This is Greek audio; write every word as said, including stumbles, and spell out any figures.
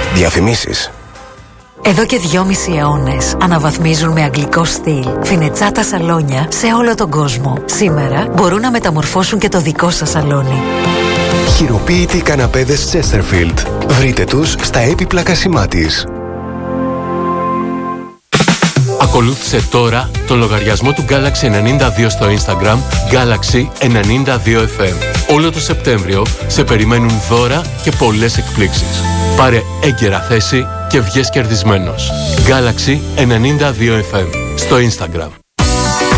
Διαφημίσεις. Εδώ και δυόμισι αιώνες αναβαθμίζουν με αγγλικό στυλ φινετσάτα σαλόνια σε όλο τον κόσμο. Σήμερα μπορούν να μεταμορφώσουν και το δικό σας σαλόνι. Χειροποίητοι καναπέδες Chesterfield. Βρείτε τους στα έπιπλα Κασιμάτης. Ακολούθησε τώρα το λογαριασμό του Galaxy ενενήντα δύο στο Instagram Galaxy ενενήντα δύο εφ εμ. Όλο το Σεπτέμβριο σε περιμένουν δώρα και πολλές εκπλήξεις. Πάρε έγκαιρα θέση και βγες κερδισμένος. Galaxy ενενήντα δύο εφ εμ στο Instagram.